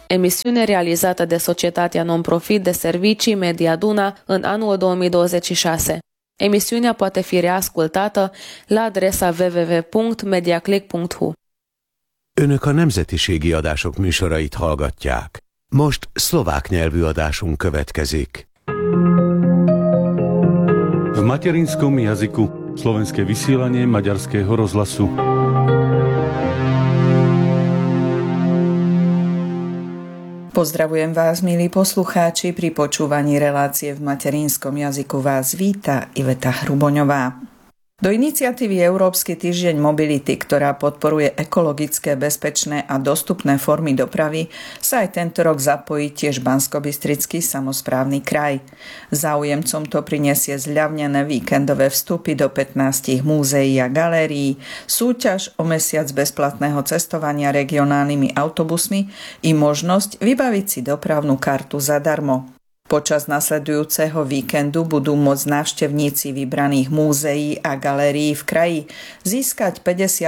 emisiune realizată de societatea non-profit de servicii Media Duna în anul 2026. Emisiunea poate fi reascultată la adresa www.mediaclick.hu. Önök a nemzetiségi adások műsorait hallgatják. Most szlovák nyelvű adásunk következik. V materinskom jazyku slovenské vysielanie Maďarského rozhlasu. Pozdravujem vás, milí poslucháči, pri počúvaní relácie v materinskom jazyku vás víta Iveta Hruboňová. Do iniciatívy Európsky týždeň mobility, ktorá podporuje ekologické, bezpečné a dostupné formy dopravy, sa aj tento rok zapojí tiež Banskobystrický samosprávny kraj. Záujemcom to prinesie zľavnené víkendové vstupy do 15 múzeí a galérií, súťaž o mesiac bezplatného cestovania regionálnymi autobusmi i možnosť vybaviť si dopravnú kartu zadarmo. Počas nasledujúceho víkendu budú môcť návštevníci vybraných múzeí a galérií v kraji získať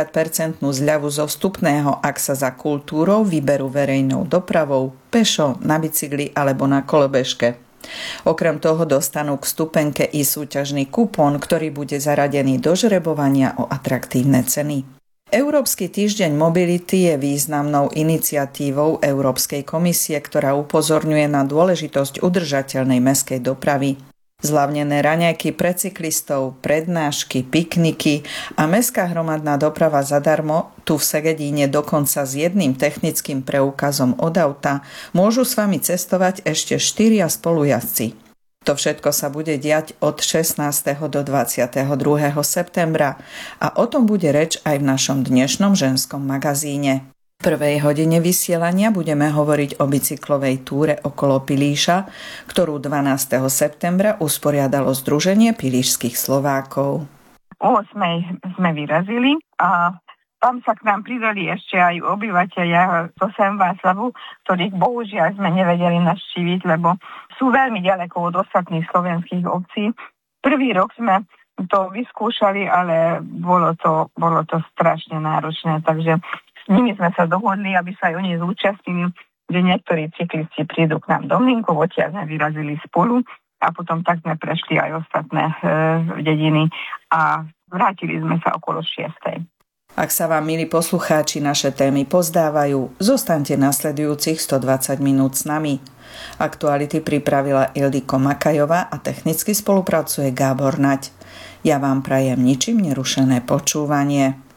50% zľavu zo vstupného, ak sa za kultúrou vyberú verejnou dopravou, pešo, na bicykli alebo na kolobežke. Okrem toho dostanú k vstupenke i súťažný kupón, ktorý bude zaradený do žrebovania o atraktívne ceny. Európsky týždeň mobility je významnou iniciatívou Európskej komisie, ktorá upozorňuje na dôležitosť udržateľnej mestskej dopravy. Zľavnené raňajky pre cyklistov, prednášky, pikniky a mestská hromadná doprava zadarmo, tu v Segedíne dokonca s jedným technickým preukazom od auta, môžu s vami cestovať ešte 4 spolujazdci. To všetko sa bude diať od 16. do 22. septembra a o tom bude reč aj v našom dnešnom ženskom magazíne. V prvej hodine vysielania budeme hovoriť o bicyklovej túre okolo Pilíša, ktorú 12. septembra usporiadalo Združenie pilíšskych Slovákov. O 8. sme vyrazili a tam sa k nám pridali ešte aj obyvateľia zo Sem Václavu, ktorých bohužiaľ sme nevedeli navštíviť, lebo sú veľmi ďaleko od ostatných slovenských obcí. Prvý rok sme to vyskúšali, ale bolo to strašne náročné, takže s nimi sme sa dohodli, aby sa aj oni zúčastnili, že niektorí cyklisti prídu k nám do Mlynkov, odtiaľ sme vyrazili spolu a potom tak sme prešli aj ostatné dediny a vrátili sme sa okolo 6. Ak sa vám, milí poslucháči, naše témy pozdávajú, zostaňte nasledujúcich 120 minút s nami. Aktuality pripravila Ildiko Makajová a technicky spolupracuje Gábor Naď. Ja vám prajem ničím nerušené počúvanie.